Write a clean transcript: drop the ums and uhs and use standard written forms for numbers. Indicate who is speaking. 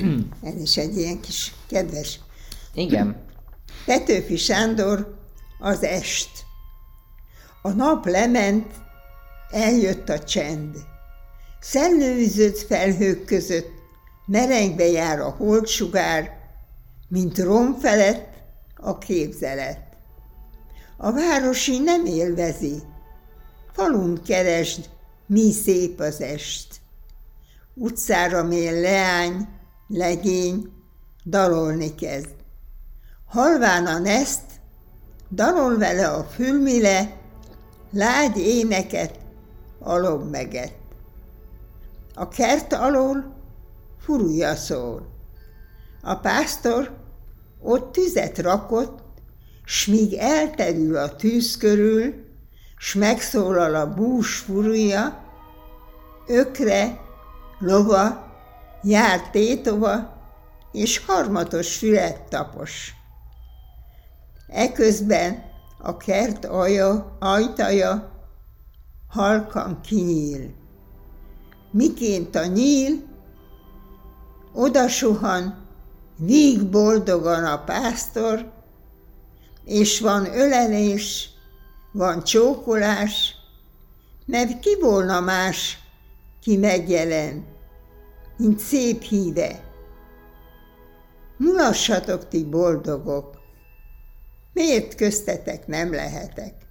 Speaker 1: Ez is egy ilyen kis kedves.
Speaker 2: Igen.
Speaker 1: Petőfi Sándor, az est. A nap lement, eljött a csend. Szellőzött felhők között merengve jár a holdsugár, mint rom felett a képzelet. A városi nem élvezi, falun keresd, mi szép az est. Utcára mér leány, legény, dalolni kezd. Halván a neszt, dalol vele a fülmile, lágy éneket, alommeget. A kert alól furulja szól. A pásztor ott tüzet rakott, s míg elterül a tűz körül, s megszólal a bús furulja, ökre, lova, jár tétova, és harmatos fület tapos. Eközben a kert ajtaja halkan kinyíl. Miként a nyíl, oda suhan, víg boldogan a pásztor, és van ölelés, van csókolás, mert ki volna más, ki megjelen, mint szép híve. Mulassatok ti boldogok, miért köztetek nem lehetek?